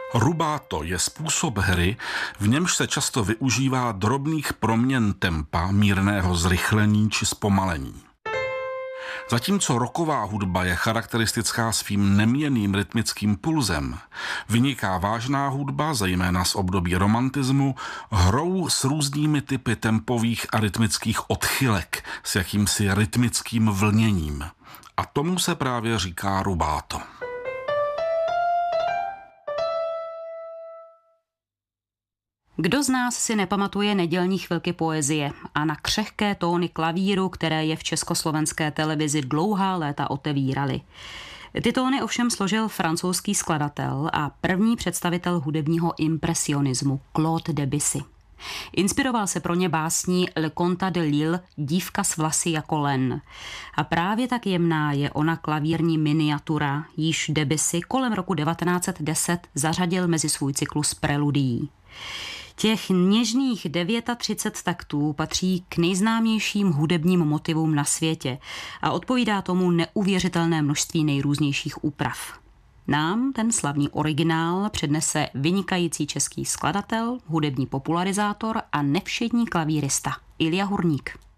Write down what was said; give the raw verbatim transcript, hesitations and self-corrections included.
Rubato je způsob hry, v němž se často využívá drobných proměn tempa, mírného zrychlení či zpomalení. Zatímco rocková hudba je charakteristická svým neměnným rytmickým pulzem, vyniká vážná hudba, zejména z období romantismu, hrou s různými typy tempových a rytmických odchylek, s jakýmsi rytmickým vlněním. A tomu se právě říká rubato. Kdo z nás si nepamatuje nedělní chvilky poezie a na křehké tóny klavíru, které je v československé televizi dlouhá léta otevíraly? Ty tóny ovšem složil francouzský skladatel a první představitel hudebního impresionismu Claude Debussy. Inspiroval se pro ně básní Le Conte de Lille, Dívka s vlasy jako len. A právě tak jemná je ona klavírní miniatura, již Debussy kolem roku devatenáct set deset zařadil mezi svůj cyklus preludií. Těch něžných třicet devět taktů patří k nejznámějším hudebním motivům na světě a odpovídá tomu neuvěřitelné množství nejrůznějších úprav. Nám ten slavný originál přednese vynikající český skladatel, hudební popularizátor a nevšední klavírista Ilja Hurník.